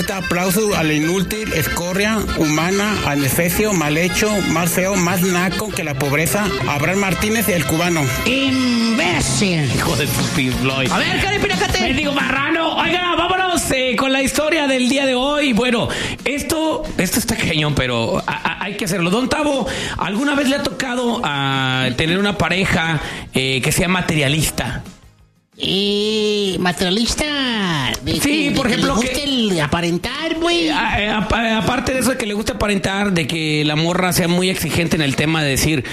Aplauso al inútil, escoria, humana, anestesio, mal hecho, más feo, más naco que la pobreza. Abraham Martínez, el cubano. ¡Imbécil! Hijo de tu Pink Floyd. A ver, Karen Pinacate. Me digo marrano. Oiga, vámonos con la historia del día de hoy. Bueno, esto está cañón, pero hay que hacerlo. Don Tavo, ¿alguna vez le ha tocado tener una pareja que sea materialista? Materialista. Sí, por ejemplo, que le guste el aparentar, güey. Aparte de eso, de que le guste aparentar, de que la morra sea muy exigente en el tema de decir,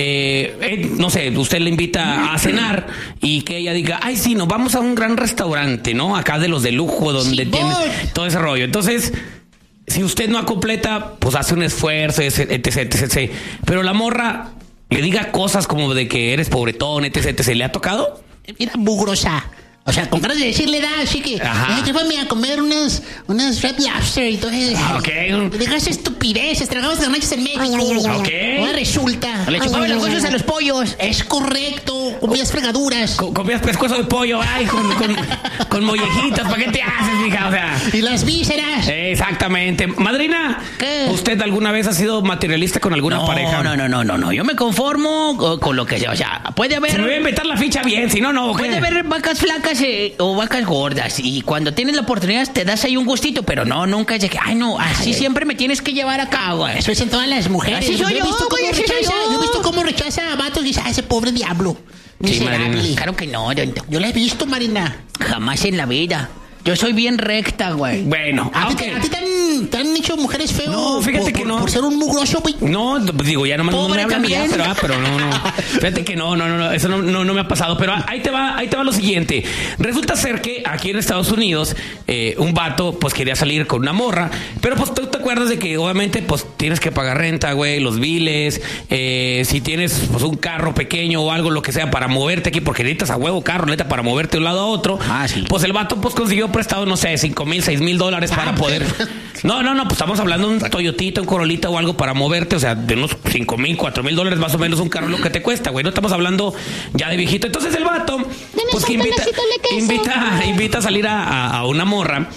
no sé, usted le invita a cenar y que ella diga, ay, sí, nos vamos a un gran restaurante, ¿no? Acá de los de lujo, donde sí, tiene todo ese rollo. Entonces, si usted no completa, pues hace un esfuerzo, etc. Pero la morra le diga cosas como de que eres pobretón, etc. ¿Le ha tocado? Mira, mugrosa. O sea, con ganas de decirle, así que llévame a comer unas Red Lobster y todo eso. Ok. Dejas estupideces, tragamos garnachas en México. Ok. Ahora resulta. Le chupaba los huesos a los pollos. Es correcto. Comías fregaduras. Comías pescuezo de pollo, ay, con mollejitas. ¿Para qué te haces, mija? O sea. Y las vísceras. Exactamente. Madrina, ¿qué? ¿Usted alguna vez ha sido materialista con alguna pareja? No. Yo me conformo con lo que sea. O sea, puede haber. Se me voy a inventar la ficha bien, si no, no. Puede haber vacas flacas o vacas gordas, y cuando tienes la oportunidad te das ahí un gustito, pero no, nunca es de que, así siempre me tienes que llevar a cabo. Eso es en todas las mujeres. Así soy yo, yo he visto cómo rechaza a vatos y dice, ese pobre diablo. Sí, Marina. Claro que no. Yo la he visto, Marina. Jamás en la vida. Yo soy bien recta, güey. Bueno, ¿A ti te han hecho mujeres feos? No, fíjate que no. Por ser un mugroso, güey. No, digo, ya no me hablan bien, pero no. Fíjate que no, eso no me ha pasado. Pero ahí te va lo siguiente. Resulta ser que aquí en Estados Unidos, un vato, pues quería salir con una morra, pero pues tú te acuerdas de que obviamente, pues tienes que pagar renta, güey, los biles, si tienes pues un carro pequeño o algo, lo que sea, para moverte aquí, porque necesitas a huevo carro, neta, para moverte de un lado a otro. Sí. Pues el vato, pues consiguió prestado, no sé, $5,000, $6,000 para poder. No, pues estamos hablando de un Toyotita, un Corolita o algo para moverte, o sea, de unos $5,000, $4,000 más o menos un carro lo que te cuesta, güey. No estamos hablando ya de viejito. Entonces el vato, pues que invita a salir a una morra,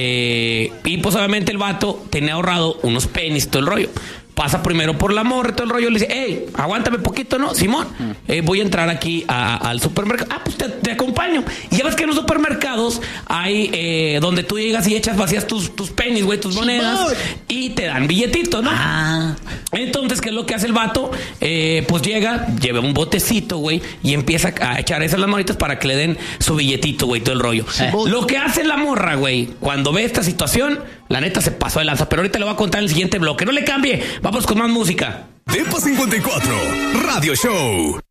y pues obviamente el vato tenía ahorrado unos pennies, todo el rollo. Pasa primero por la morra, todo el rollo, le dice, hey, aguántame poquito, ¿no? Simón, voy a entrar aquí al supermercado. Pues te acompaño. Y ya ves que en los supermercados hay donde tú llegas y vacías tus pennies, güey, tus monedas, y te dan billetitos, ¿no? Entonces, ¿qué es lo que hace el vato? Pues lleva un botecito, güey, y empieza a echar esas las monitas para que le den su billetito, güey, todo el rollo. Lo que hace la morra, güey, cuando ve esta situación, la neta se pasó de lanza. Pero ahorita le voy a contar en el siguiente bloque. No le cambie. Vamos con más música. Depa 54 Radio Show.